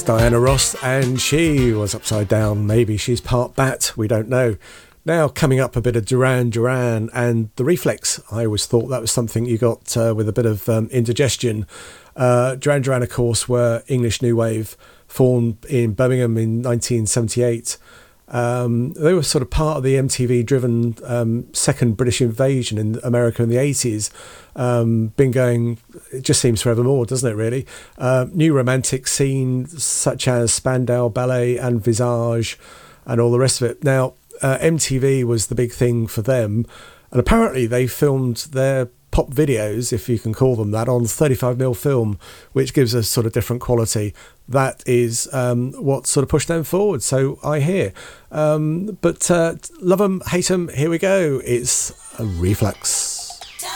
Diana Ross, and she was upside down. Maybe she's part bat, we don't know. Now coming up, a bit of Duran Duran and The Reflex. I always thought that was something you got with a bit of indigestion. Duran Duran, of course, were English New Wave, formed in Birmingham in 1978. They were sort of part of the MTV-driven second British invasion in America in the 80s. Been going, it just seems forevermore, doesn't it, really? New romantic scene, such as Spandau Ballet and Visage and all the rest of it. Now, MTV was the big thing for them, and apparently they filmed their pop videos, if you can call them that, on 35mm film, which gives a sort of different quality. That is what sort of pushed them forward, so I hear. But love 'em, hate 'em, here we go. It's a Reflex.